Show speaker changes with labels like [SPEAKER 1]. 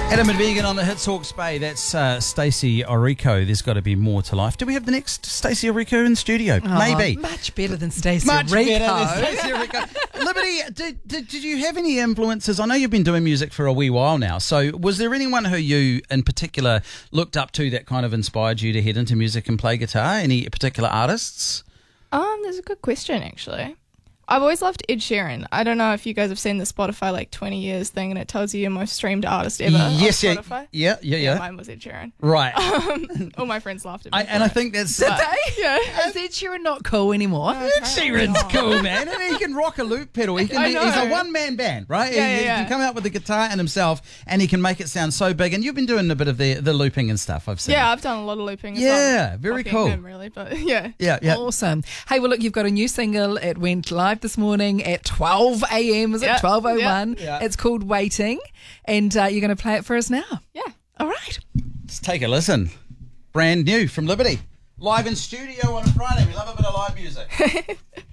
[SPEAKER 1] Adam and Vegan on the Hits Hawke's Bay. That's Stacey Orico. There's got to be more to life. Do we have the next Stacey Orico in the studio? Maybe.
[SPEAKER 2] Much better than Stacey
[SPEAKER 1] Much
[SPEAKER 2] Orico.
[SPEAKER 1] better than Stacey Orico. Liberty, did you have any influences? I know you've been doing music for a wee while now. So was there anyone who you in particular looked up to that kind of inspired you to head into music and play guitar? Any particular artists?
[SPEAKER 3] That's a good question, actually. I've always loved Ed Sheeran. I don't know if you guys have seen the Spotify 20 years thing, and it tells you your most streamed artist ever
[SPEAKER 1] Yes,
[SPEAKER 3] on Spotify.
[SPEAKER 1] Yeah.
[SPEAKER 3] Mine was Ed Sheeran.
[SPEAKER 1] Right.
[SPEAKER 3] All my friends laughed at me.
[SPEAKER 1] I think that's...
[SPEAKER 2] Did they?
[SPEAKER 3] Yeah.
[SPEAKER 2] Is Ed Sheeran not cool anymore?
[SPEAKER 1] Ed Sheeran's cool, man. And he can rock a loop pedal. He can
[SPEAKER 3] I know.
[SPEAKER 1] He's a one-man band, right? He can come out with the guitar and himself, and he can make it sound so big. And you've been doing a bit of the looping and stuff, I've seen.
[SPEAKER 3] Yeah, I've done a lot of looping as
[SPEAKER 1] Yeah,
[SPEAKER 3] well.
[SPEAKER 1] very
[SPEAKER 3] Copying
[SPEAKER 1] cool.
[SPEAKER 3] him, really, but yeah.
[SPEAKER 1] Yeah.
[SPEAKER 2] Awesome. Hey, well, look, you've got a new single. It went live this morning at 12 a.m. Is it?
[SPEAKER 3] Yeah.
[SPEAKER 2] 12:01.
[SPEAKER 1] Yeah.
[SPEAKER 2] It's called Waiting, and you're going to play it for us now.
[SPEAKER 3] Yeah.
[SPEAKER 2] All right.
[SPEAKER 1] Let's take a listen. Brand new from Liberty. Live in studio on a Friday. We love a bit of live music.